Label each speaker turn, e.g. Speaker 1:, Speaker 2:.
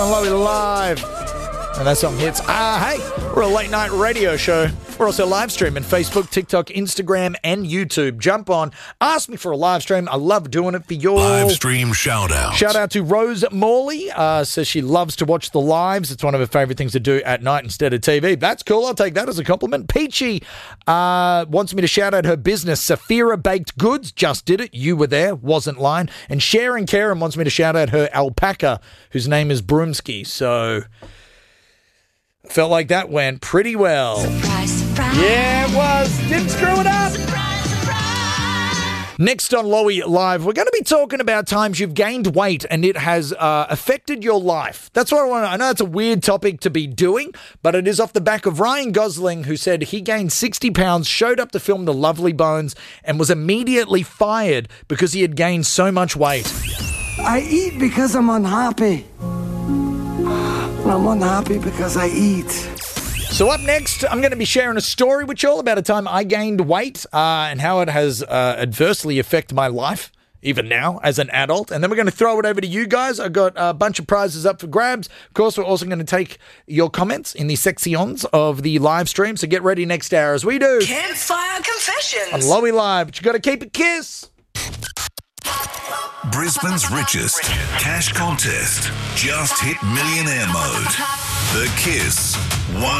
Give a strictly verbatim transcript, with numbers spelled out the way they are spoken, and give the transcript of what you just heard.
Speaker 1: Lowy Live. And that song hits. Ah, hey, we're a late night radio show. We're also live streaming Facebook, TikTok, Instagram, and YouTube. Jump on. Ask me for a live stream. I love doing it for you all.
Speaker 2: Live stream shout out.
Speaker 1: Shout out to Rose Morley. Uh, says she loves to watch the lives. It's one of her favorite things to do at night instead of T V. That's cool. I'll take that as a compliment. Peachy uh, wants me to shout out her business, Safira Baked Goods. Just did it. You were there. Wasn't lying. And Sharon Karen wants me to shout out her alpaca, whose name is Broomski. So felt like that went pretty well.
Speaker 3: Surprise, surprise.
Speaker 1: Yeah, it was. Didn't screw it up.
Speaker 3: Surprise, surprise.
Speaker 1: Next on Lowy Live, we're going to be talking about times you've gained weight and it has uh, affected your life. That's what I want to I know it's a weird topic to be doing, but it is off the back of Ryan Gosling, who said he gained sixty pounds, showed up to film The Lovely Bones, and was immediately fired because he had gained so much weight.
Speaker 4: I eat because I'm unhappy. I'm unhappy because I eat.
Speaker 1: So up next, I'm going to be sharing a story with you all about a time I gained weight uh, and how it has uh, adversely affected my life, even now, as an adult. And then we're going to throw it over to you guys. I've got a bunch of prizes up for grabs. Of course, we're also going to take your comments in the sexions of the live stream. So get ready next hour as we do
Speaker 3: Campfire
Speaker 1: on
Speaker 3: Confessions.
Speaker 1: Lowy Live. But you got to keep it kiss.
Speaker 2: Brisbane's richest cash contest just hit millionaire mode. The Kiss one